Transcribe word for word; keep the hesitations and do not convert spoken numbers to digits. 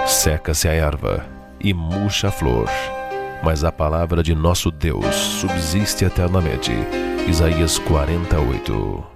Seca-se a erva e murcha a flor, mas a palavra de nosso Deus subsiste eternamente. Isaías quarenta e oito.